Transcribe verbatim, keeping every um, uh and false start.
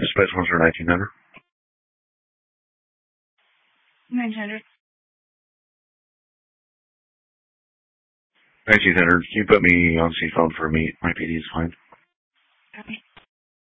Dispatch one for nineteen hundred. nine hundred. nineteen hundred. Can you put me on C phone for a meet? My P D is fine. Okay.